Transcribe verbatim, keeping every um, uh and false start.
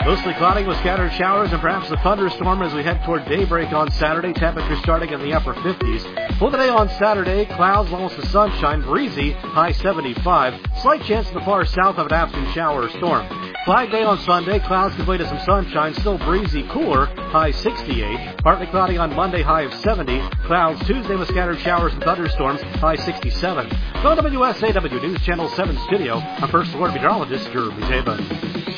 Mostly cloudy with scattered showers and perhaps a thunderstorm as we head toward daybreak on Saturday. Temperatures starting in the upper fifties. For the day on Saturday, clouds, almost the sunshine, breezy, high seventy-five. Slight chance in the far south of an afternoon shower or storm. Flag Day on Sunday, clouds give way to some sunshine, still breezy, cooler, high sixty-eight. Partly cloudy on Monday, high of seventy. Clouds Tuesday with scattered showers and thunderstorms, high sixty-seven. From W S A W News Channel seven studio, I'm First Alert Meteorologist Jeremy Zabin.